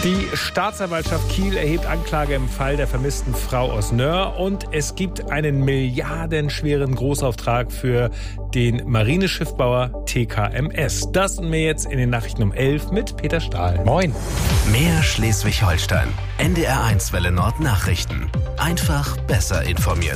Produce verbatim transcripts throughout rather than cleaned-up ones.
Die Staatsanwaltschaft Kiel erhebt Anklage im Fall der vermissten Frau aus Nöhr und es gibt einen milliardenschweren Großauftrag für den Marineschiffbauer T K M S. Das und mehr jetzt in den Nachrichten um elf mit Peter Stahl. Moin. Mehr Schleswig-Holstein. N D R eins Welle Nord Nachrichten. Einfach besser informiert.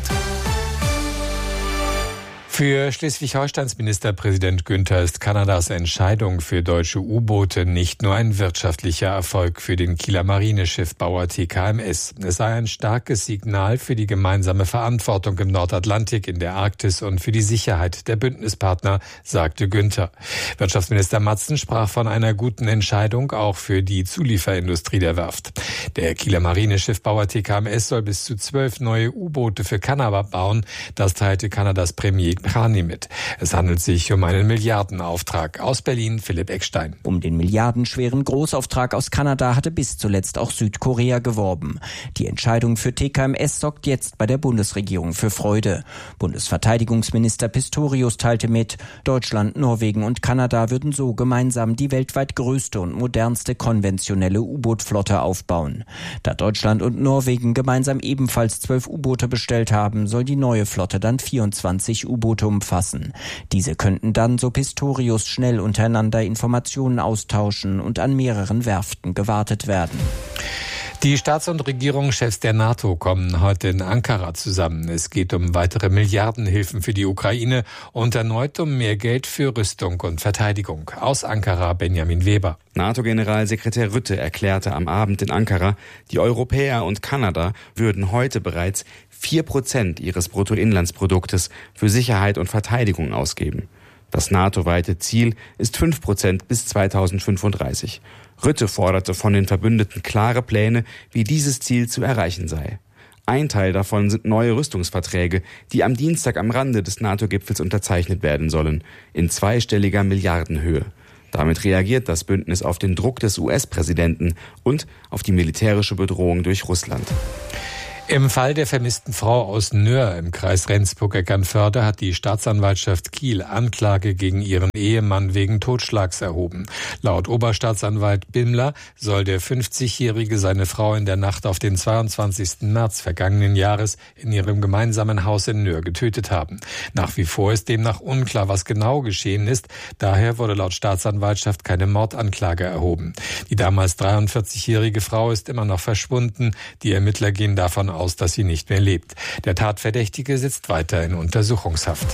Für Schleswig-Holsteins Ministerpräsident Günther ist Kanadas Entscheidung für deutsche U-Boote nicht nur ein wirtschaftlicher Erfolg für den Kieler Marineschiffbauer T K M S. Es sei ein starkes Signal für die gemeinsame Verantwortung im Nordatlantik, in der Arktis und für die Sicherheit der Bündnispartner, sagte Günther. Wirtschaftsminister Matzen sprach von einer guten Entscheidung auch für die Zulieferindustrie der Werft. Der Kieler Marineschiffbauer T K M S soll bis zu zwölf neue U-Boote für Kanada bauen. Das teilte Kanadas Premier Carney mit. Es handelt sich um einen Milliardenauftrag. Aus Berlin Philipp Eckstein. Um den milliardenschweren Großauftrag aus Kanada hatte bis zuletzt auch Südkorea geworben. Die Entscheidung für T K M S sorgt jetzt bei der Bundesregierung für Freude. Bundesverteidigungsminister Pistorius teilte mit, Deutschland, Norwegen und Kanada würden so gemeinsam die weltweit größte und modernste konventionelle U-Boot-Flotte aufbauen. Da Deutschland und Norwegen gemeinsam ebenfalls zwölf U-Boote bestellt haben, soll die neue Flotte dann vierundzwanzig U-Boote umfassen. Diese könnten dann, so Pistorius, schnell untereinander Informationen austauschen und an mehreren Werften gewartet werden. Die Staats- und Regierungschefs der NATO kommen heute in Ankara zusammen. Es geht um weitere Milliardenhilfen für die Ukraine und erneut um mehr Geld für Rüstung und Verteidigung. Aus Ankara Benjamin Weber. NATO-Generalsekretär Rutte erklärte am Abend in Ankara, die Europäer und Kanada würden heute bereits vier Prozent ihres Bruttoinlandsproduktes für Sicherheit und Verteidigung ausgeben. Das NATO-weite Ziel ist fünf Prozent bis zweitausendfünfunddreißig. Rutte forderte von den Verbündeten klare Pläne, wie dieses Ziel zu erreichen sei. Ein Teil davon sind neue Rüstungsverträge, die am Dienstag am Rande des NATO-Gipfels unterzeichnet werden sollen, in zweistelliger Milliardenhöhe. Damit reagiert das Bündnis auf den Druck des U S-Präsidenten und auf die militärische Bedrohung durch Russland. Im Fall der vermissten Frau aus Nöhr im Kreis Rendsburg-Eckernförde hat die Staatsanwaltschaft Kiel Anklage gegen ihren Ehemann wegen Totschlags erhoben. Laut Oberstaatsanwalt Bimmler soll der fünfzigjährige seine Frau in der Nacht auf den zweiundzwanzigsten März vergangenen Jahres in ihrem gemeinsamen Haus in Nöhr getötet haben. Nach wie vor ist demnach unklar, was genau geschehen ist. Daher wurde laut Staatsanwaltschaft keine Mordanklage erhoben. Die damals dreiundvierzigjährige Frau ist immer noch verschwunden. Die Ermittler gehen davon aus, dass sie nicht mehr lebt. Der Tatverdächtige sitzt weiter in Untersuchungshaft.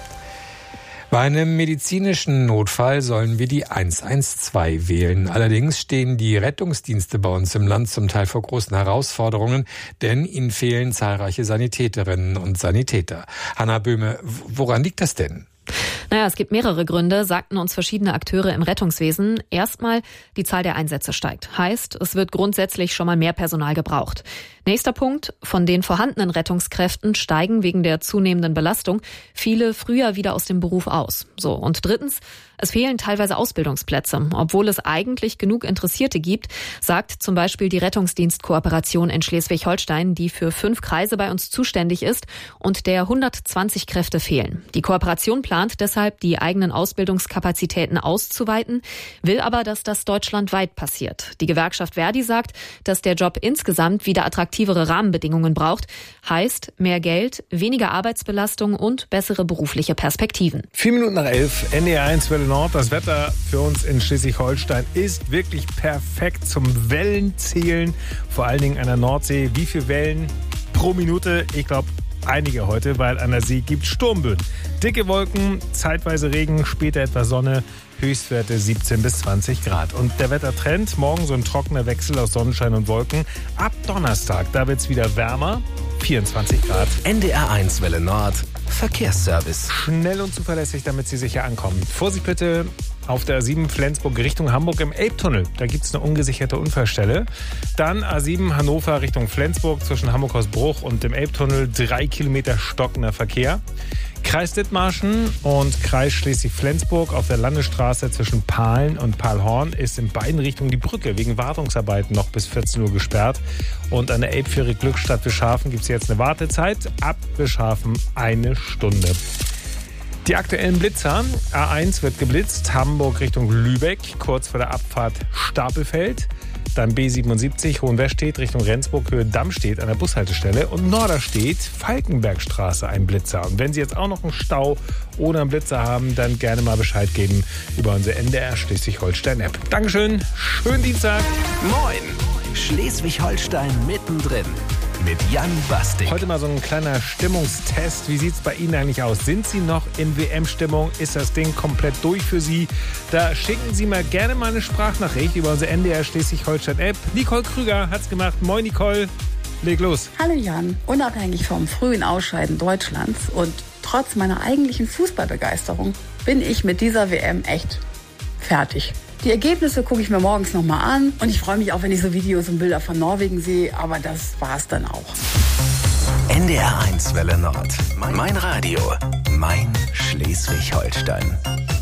Bei einem medizinischen Notfall sollen wir die eins eins zwei wählen. Allerdings stehen die Rettungsdienste bei uns im Land zum Teil vor großen Herausforderungen, denn ihnen fehlen zahlreiche Sanitäterinnen und Sanitäter. Hanna Böhme, woran liegt das denn? Naja, es gibt mehrere Gründe, sagten uns verschiedene Akteure im Rettungswesen. Erstmal, die Zahl der Einsätze steigt. Heißt, es wird grundsätzlich schon mal mehr Personal gebraucht. Nächster Punkt, von den vorhandenen Rettungskräften steigen wegen der zunehmenden Belastung viele früher wieder aus dem Beruf aus. So, und drittens, es fehlen teilweise Ausbildungsplätze, obwohl es eigentlich genug Interessierte gibt, sagt zum Beispiel die Rettungsdienstkooperation in Schleswig-Holstein, die für fünf Kreise bei uns zuständig ist und der hundertzwanzig Kräfte fehlen. Die Kooperation plant deshalb, die eigenen Ausbildungskapazitäten auszuweiten, will aber, dass das deutschlandweit passiert. Die Gewerkschaft Verdi sagt, dass der Job insgesamt wieder attraktivere Rahmenbedingungen braucht. Heißt mehr Geld, weniger Arbeitsbelastung und bessere berufliche Perspektiven. Vier Minuten nach elf, N D R eins Welle Nord. Das Wetter für uns in Schleswig-Holstein ist wirklich perfekt zum Wellenzählen. Vor allen Dingen an der Nordsee. Wie viele Wellen pro Minute? Ich glaube, einige heute, weil an der See gibt Sturmböen. Dicke Wolken, zeitweise Regen, später etwas Sonne, Höchstwerte siebzehn bis zwanzig Grad. Und der Wettertrend, morgen so ein trockener Wechsel aus Sonnenschein und Wolken. Ab Donnerstag, da wird es wieder wärmer, vierundzwanzig Grad. N D R eins Welle Nord, Verkehrsservice. Schnell und zuverlässig, damit Sie sicher ankommen. Vorsicht bitte auf der A sieben Flensburg Richtung Hamburg im Elbtunnel. Da gibt es eine ungesicherte Unfallstelle. Dann A sieben Hannover Richtung Flensburg zwischen Hamburg-Hausbruch und dem Elbtunnel. Drei Kilometer stockender Verkehr. Kreis Dithmarschen und Kreis Schleswig-Flensburg auf der Landesstraße zwischen Pahlen und Pahlhorn ist in beiden Richtungen die Brücke wegen Wartungsarbeiten noch bis vierzehn Uhr gesperrt. Und an der Elbfähre Glückstadt Bischhafen gibt es jetzt eine Wartezeit. Ab Bischhafen eine Stunde. Die aktuellen Blitzer. A eins wird geblitzt, Hamburg Richtung Lübeck, kurz vor der Abfahrt Stapelfeld. Dann B siebenundsiebzig Hohenwestedt Richtung Rendsburg, Höhe Dammstedt an der Bushaltestelle. Und Norderstedt, Falkenbergstraße, ein Blitzer. Und wenn Sie jetzt auch noch einen Stau oder einen Blitzer haben, dann gerne mal Bescheid geben über unsere N D R Schleswig-Holstein-App. Dankeschön, schönen Dienstag. Moin, Schleswig-Holstein mittendrin. Mit Jan Bastik. Heute mal so ein kleiner Stimmungstest. Wie sieht es bei Ihnen eigentlich aus? Sind Sie noch in W M-Stimmung? Ist das Ding komplett durch für Sie? Da schicken Sie mal gerne mal eine Sprachnachricht über unsere N D R Schleswig-Holstein-App. Nicole Krüger hat's gemacht. Moin Nicole, leg los. Hallo Jan, unabhängig vom frühen Ausscheiden Deutschlands und trotz meiner eigentlichen Fußballbegeisterung bin ich mit dieser W M echt fertig. Die Ergebnisse gucke ich mir morgens nochmal an und ich freue mich auch, wenn ich so Videos und Bilder von Norwegen sehe, aber das war's dann auch. N D R eins Welle Nord. Mein Radio. Mein Schleswig-Holstein.